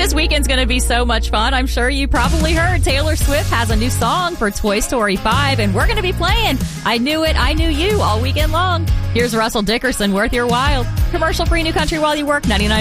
This weekend's going to be so much fun. I'm sure you probably heard Taylor Swift has a new song for Toy Story 5, and we're going to be playing I Knew It, I Knew You all weekend long. Here's Russell Dickerson, Worth Your While. Commercial-free New Country while you work, 99.